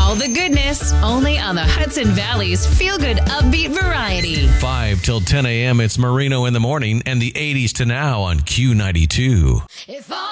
all the goodness, only on the Hudson Valley's feel-good upbeat variety. 5 till 10 a.m. It's Marino in the morning and the 80s to now on Q92.